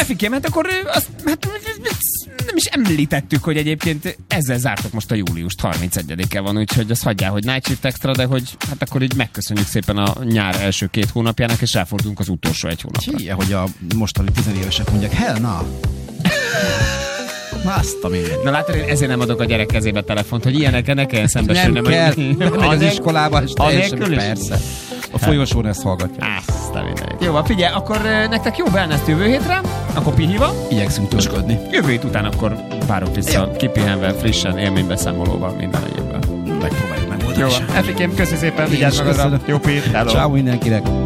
Efikém, hát akkor azt, nem is említettük, hogy egyébként ezzel zártok most a júliust, 31-e van, úgyhogy azt hagyjál, hogy Night Shift Extra, de hogy hát akkor így megköszönjük szépen a nyár első 2 hónapjának, és ráfordulunk az utolsó 1 hónapra. Ilyen, hogy a mostani 10 évesek mondják, hell na! Azt a minden. Na látod, én ezért nem adok a gyerek kezébe telefont, hogy ilyenekkel ne kelljen szembesülni. Nem kell, nem az iskolában, és teljesen persze. A folyosón ezt hallgatja. Azt a mindenit. Jó, figyelj, akkor nektek jó wellness-t jövő hétre, akkor pihiva. Igyekszünk tüsködni. Jövő hét után akkor várok vissza, kipihenve, frissen, élménybeszámolóval, minden egyébben. Megpróbáljuk megoldani. Jó, Efikém, köszi szépen, vigyázz magadra. Jó pít. Ciao mindenkinek.